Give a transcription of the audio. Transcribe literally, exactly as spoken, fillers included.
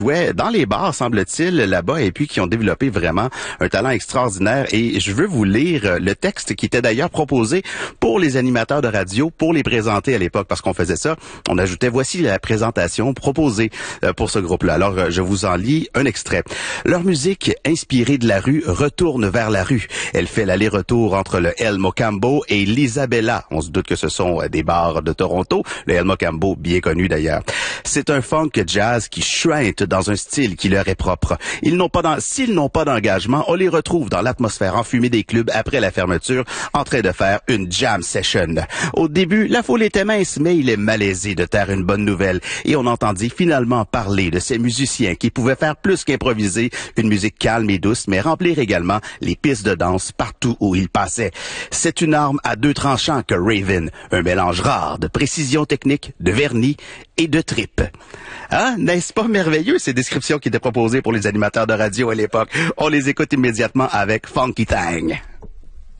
Ouais, dans les bars, semble-t-il, là-bas, et puis qui ont développé vraiment un talent extraordinaire. Et je veux vous lire le texte qui était d'ailleurs proposé pour les animateurs de radio, pour les présenter à l'époque, parce qu'on faisait ça. On ajoutait, voici la présentation proposée pour ce groupe-là. Alors, je vous en lis un extrait. Leur musique, inspirée de la rue, retourne vers la rue. Elle fait l'aller-retour entre le El Mocambo et l'Isabella. On se doute que ce sont des bars de Toronto. Le El Mocambo, bien connu d'ailleurs. C'est un funk jazz qui chuinte dans un style qui leur est propre. Ils n'ont pas dans, s'ils n'ont pas d'engagement, on les retrouve dans l'atmosphère enfumée des clubs après la fermeture, en train de faire une jam session. Au début, la foule était mince, mais il est malaisé de taire une bonne nouvelle. Et on entendit finalement parler de ces musiciens qui pouvaient faire plus qu'improviser une musique calme et douce, mais remplir également les pistes de danse partout où ils passaient. C'est une arme à deux tranchants que Raven, un mélange rare de précision technique, de vernis et de trip. Hein? N'est-ce pas merveilleux, ces descriptions qui étaient proposées pour les animateurs de radio à l'époque? On les écoute immédiatement avec Funky Thang.